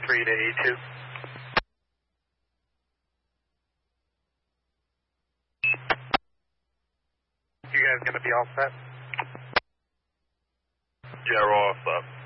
3 to E2. You guys going to be all set? Yeah, we're all set.